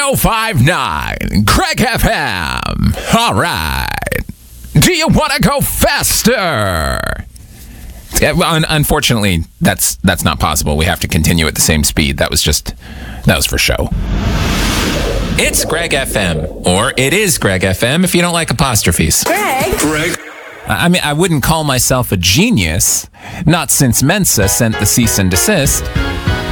1059 Craig FM. All right. Do you want to go faster? Unfortunately, that's not possible. We have to continue at the same speed. That was for show. It's Greg FM, or it is Greg FM if you don't like apostrophes. Greg. I mean, I wouldn't call myself a genius, not since Mensa sent the cease and desist.